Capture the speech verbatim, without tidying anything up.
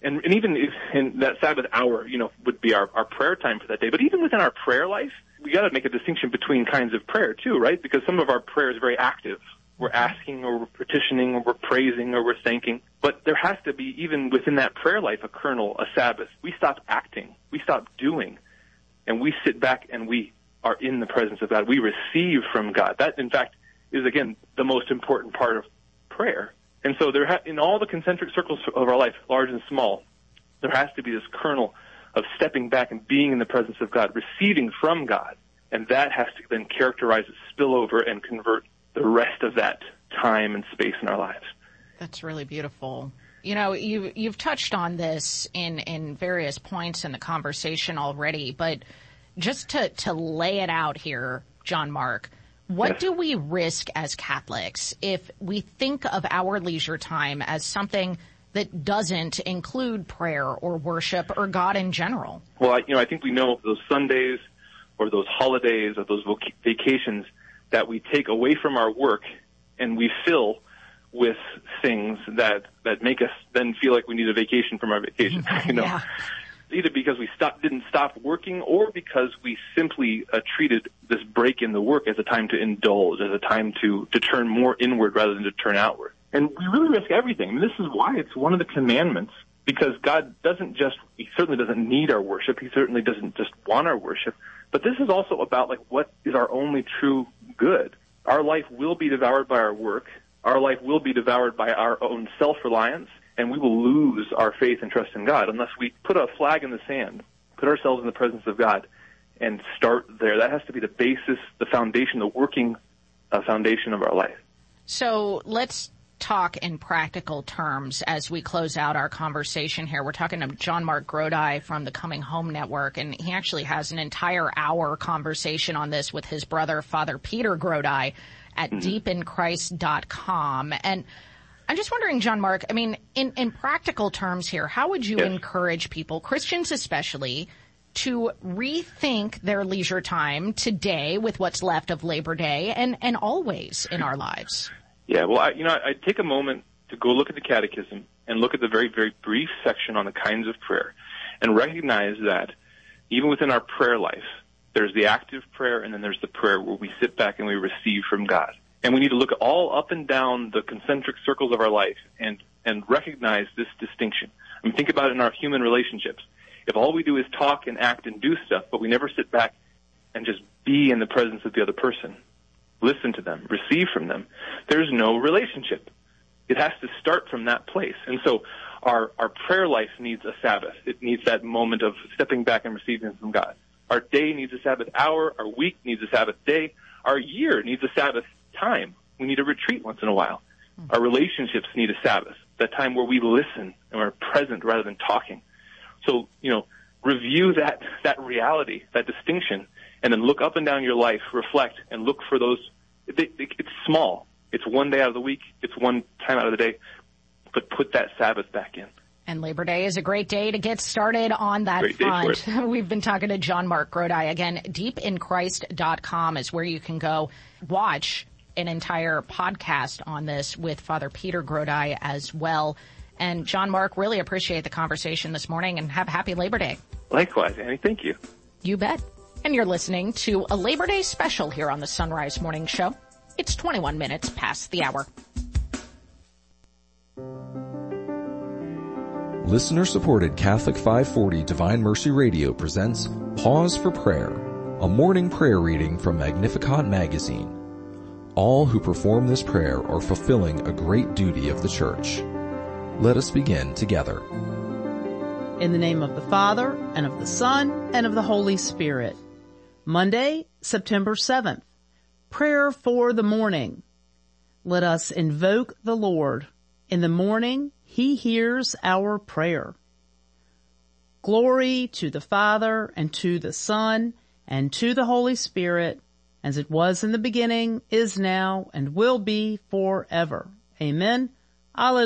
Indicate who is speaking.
Speaker 1: And, and even if, in that Sabbath hour, you know, would be our, our prayer time for that day. But even within our prayer life, we got to make a distinction between kinds of prayer too, right? Because some of our prayer is very active. We're asking, or we're petitioning, or we're praising, or we're thanking. But there has to be, even within that prayer life, a kernel, a Sabbath. We stop acting. We stop doing. And we sit back and we are in the presence of God. We receive from God. That, in fact, is, again, the most important part of prayer. And so there, ha- in all the concentric circles of our life, large and small, there has to be this kernel of stepping back and being in the presence of God, receiving from God. And that has to then characterize, spill over, and convert the rest of that time and space in our lives.
Speaker 2: That's really beautiful. You know, you, you've touched on this in, in various points in the conversation already, but just to, to lay it out here, John Mark, what yes. do we risk as Catholics if we think of our leisure time as something that doesn't include prayer or worship or God in general?
Speaker 1: Well, I, you know, I think we know those Sundays or those holidays or those voc- vacations that we take away from our work and we fill with things that, that make us then feel like we need a vacation from our vacation, you know,
Speaker 2: yeah.
Speaker 1: either because we stop, didn't stop working or because we simply uh, treated this break in the work as a time to indulge, as a time to, to turn more inward rather than to turn outward. And we really risk everything. I mean, this is why it's one of the commandments, because God doesn't just, he certainly doesn't need our worship. He certainly doesn't just want our worship. But this is also about, like, what is our only true good. Our life will be devoured by our work. Our life will be devoured by our own self-reliance, and we will lose our faith and trust in God unless we put a flag in the sand, put ourselves in the presence of God, and start there. That has to be the basis, the foundation, the working uh, foundation of our life.
Speaker 2: So let's talk in practical terms as we close out our conversation here. We're talking to John Mark Grodi from the Coming Home Network, and he actually has an entire hour conversation on this with his brother, Father Peter Grodi, at mm-hmm. deep in christ dot com. And I'm just wondering, John Mark, I mean, in, in practical terms here, how would you yes. encourage people, Christians especially, to rethink their leisure time today with what's left of Labor Day and, and always in our lives?
Speaker 1: Yeah, well, I, you know, I'd take a moment to go look at the Catechism and look at the very, very brief section on the kinds of prayer and recognize that even within our prayer life, there's the active prayer and then there's the prayer where we sit back and we receive from God. And we need to look all up and down the concentric circles of our life and, and recognize this distinction. I mean, think about it in our human relationships. If all we do is talk and act and do stuff, but we never sit back and just be in the presence of the other person, listen to them, receive from them, there's no relationship. It has to start from that place. And so our, our prayer life needs a Sabbath. It needs that moment of stepping back and receiving from God. Our day needs a Sabbath hour. Our week needs a Sabbath day. Our year needs a Sabbath time. We need a retreat once in a while. Mm-hmm. Our relationships need a Sabbath, that time where we listen and we're present rather than talking. So, you know, review that, that reality, that distinction, and then look up and down your life, reflect, and look for those. It, it, it's small. It's one day out of the week. It's one time out of the day. But put that Sabbath back in.
Speaker 2: And Labor Day is a great day to get started on that
Speaker 1: great
Speaker 2: front. We've been talking to John Mark Grodi. Again, deep in christ dot com is where you can go watch an entire podcast on this with Father Peter Grodi as well. And John Mark, really appreciate the conversation this morning, and have a happy Labor Day.
Speaker 1: Likewise, Annie. Thank you.
Speaker 2: You bet. And you're listening to a Labor Day special here on the Sunrise Morning Show. It's twenty-one minutes past the hour.
Speaker 3: Listener-supported Catholic five forty Divine Mercy Radio presents Pause for Prayer, a morning prayer reading from Magnificat magazine. All who perform this prayer are fulfilling a great duty of the Church. Let us begin together.
Speaker 4: In the name of the Father, and of the Son, and of the Holy Spirit. Monday, September seventh. Prayer for the morning. Let us invoke the Lord. In the morning, He hears our prayer. Glory to the Father, and to the Son, and to the Holy Spirit, as it was in the beginning, is now, and will be forever. Amen. Alleluia.